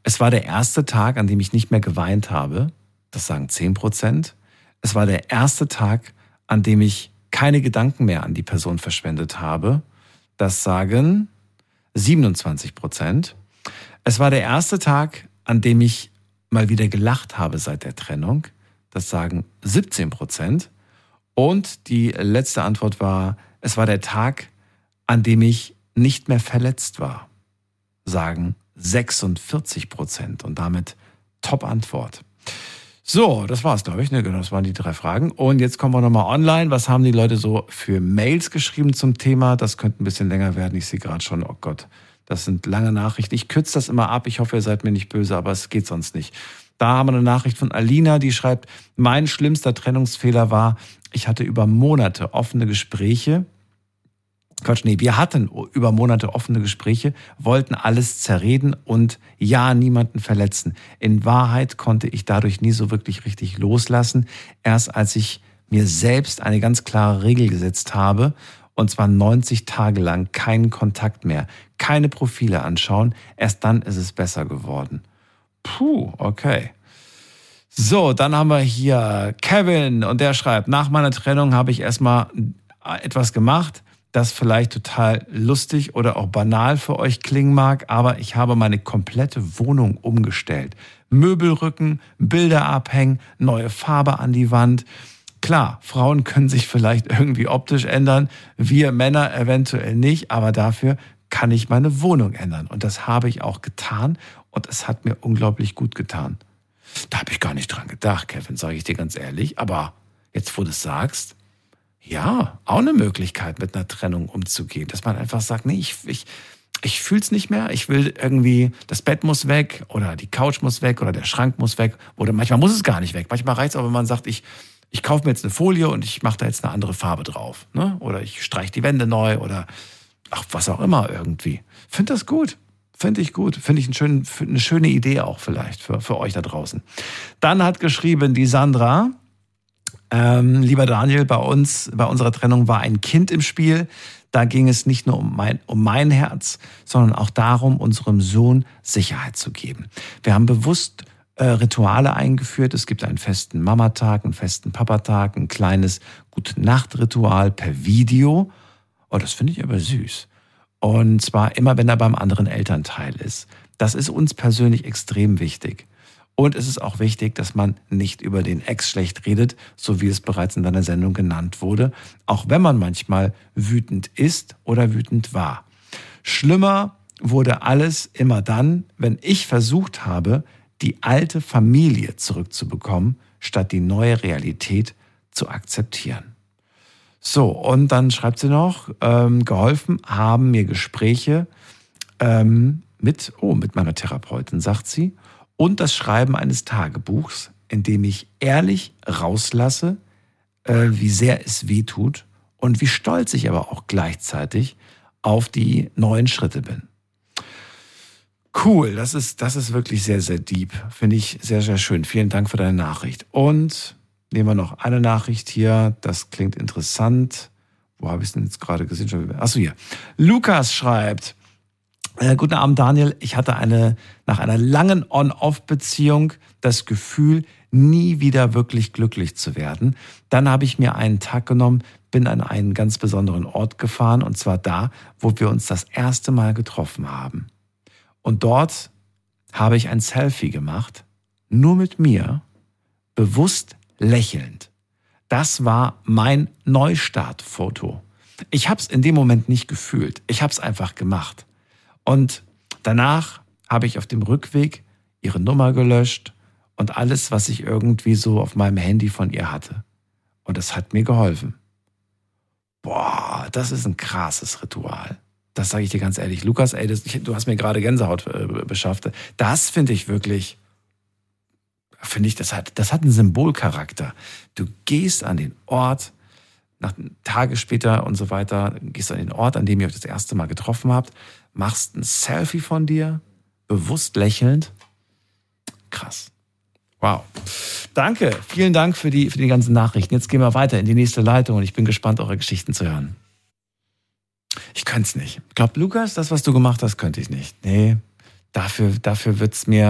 Es war der erste Tag, an dem ich nicht mehr geweint habe. Das sagen 10%. Es war der erste Tag, an dem ich keine Gedanken mehr an die Person verschwendet habe. Das sagen 27%. Es war der erste Tag, an dem ich mal wieder gelacht habe seit der Trennung. Das sagen 17%. Und die letzte Antwort war, es war der Tag, an dem ich nicht mehr verletzt war. Sagen 46%. Und damit Top-Antwort. So, das war's, glaube ich. Ne? Genau, das waren die 3 Fragen. Und jetzt kommen wir nochmal online. Was haben die Leute so für Mails geschrieben zum Thema? Das könnte ein bisschen länger werden. Ich sehe gerade schon, oh Gott, das sind lange Nachrichten. Ich kürze das immer ab. Ich hoffe, ihr seid mir nicht böse, aber es geht sonst nicht. Da haben wir eine Nachricht von Alina, die schreibt, mein schlimmster Trennungsfehler war, ich hatte über Monate offene Gespräche. Wir hatten über Monate offene Gespräche, wollten alles zerreden und ja, niemanden verletzen. In Wahrheit konnte ich dadurch nie so wirklich richtig loslassen. Erst als ich mir selbst eine ganz klare Regel gesetzt habe, und zwar 90 Tage lang keinen Kontakt mehr, keine Profile anschauen, erst dann ist es besser geworden. Puh, okay. So, dann haben wir hier Kevin und der schreibt, nach meiner Trennung habe ich erstmal etwas gemacht, das vielleicht total lustig oder auch banal für euch klingen mag, aber ich habe meine komplette Wohnung umgestellt. Möbelrücken, Bilder abhängen, neue Farbe an die Wand. Klar, Frauen können sich vielleicht irgendwie optisch ändern, wir Männer eventuell nicht, aber dafür kann ich meine Wohnung ändern. Und das habe ich auch getan und es hat mir unglaublich gut getan. Da habe ich gar nicht dran gedacht, Kevin, sage ich dir ganz ehrlich. Aber jetzt, wo du es sagst, ja, auch eine Möglichkeit, mit einer Trennung umzugehen. Dass man einfach sagt, nee, ich fühle es nicht mehr. Ich will irgendwie, das Bett muss weg oder die Couch muss weg oder der Schrank muss weg. Oder manchmal muss es gar nicht weg. Manchmal reicht es auch, wenn man sagt, ich kaufe mir jetzt eine Folie und ich mache da jetzt eine andere Farbe drauf. Ne? Oder ich streiche die Wände neu oder ach, was auch immer irgendwie. Finde das gut. Finde ich gut. Finde ich eine schöne Idee auch vielleicht für euch da draußen. Dann hat geschrieben die Sandra, lieber Daniel, bei unserer Trennung war ein Kind im Spiel. Da ging es nicht nur um mein Herz, sondern auch darum, unserem Sohn Sicherheit zu geben. Wir haben bewusst Rituale eingeführt. Es gibt einen festen Mamatag, einen festen Papatag, ein kleines Gute-Nacht-Ritual per Video. Oh, das finde ich aber süß. Und zwar immer, wenn er beim anderen Elternteil ist. Das ist uns persönlich extrem wichtig. Und es ist auch wichtig, dass man nicht über den Ex schlecht redet, so wie es bereits in deiner Sendung genannt wurde, auch wenn man manchmal wütend ist oder wütend war. Schlimmer wurde alles immer dann, wenn ich versucht habe, die alte Familie zurückzubekommen, statt die neue Realität zu akzeptieren. So, und dann schreibt sie noch, geholfen haben mir Gespräche mit meiner Therapeutin, sagt sie, und das Schreiben eines Tagebuchs, in dem ich ehrlich rauslasse, wie sehr es weh tut und wie stolz ich aber auch gleichzeitig auf die neuen Schritte bin. Cool, das ist wirklich sehr, sehr deep. Finde ich sehr, sehr schön. Vielen Dank für deine Nachricht. Und nehmen wir noch eine Nachricht hier. Das klingt interessant. Wo habe ich es denn jetzt gerade gesehen? Achso, hier. Lukas schreibt, guten Abend, Daniel. Ich hatte nach einer langen On-Off-Beziehung das Gefühl, nie wieder wirklich glücklich zu werden. Dann habe ich mir einen Tag genommen, bin an einen ganz besonderen Ort gefahren, und zwar da, wo wir uns das erste Mal getroffen haben. Und dort habe ich ein Selfie gemacht, nur mit mir, bewusst lächelnd. Das war mein Neustartfoto. Ich habe es in dem Moment nicht gefühlt. Ich habe es einfach gemacht. Und danach habe ich auf dem Rückweg ihre Nummer gelöscht und alles, was ich irgendwie so auf meinem Handy von ihr hatte. Und das hat mir geholfen. Boah, das ist ein krasses Ritual. Das sage ich dir ganz ehrlich. Lukas, du hast mir gerade Gänsehaut beschafft. Das finde ich wirklich, das hat einen Symbolcharakter. Du gehst an den Ort, Tage später und so weiter, gehst an den Ort, an dem ihr euch das erste Mal getroffen habt, machst ein Selfie von dir, bewusst lächelnd. Krass. Wow. Danke. Vielen Dank für die ganzen Nachrichten. Jetzt gehen wir weiter in die nächste Leitung und ich bin gespannt, eure Geschichten zu hören. Ich könnte es nicht. Ich glaube, Lukas, das, was du gemacht hast, könnte ich nicht. Nee, dafür wird's mir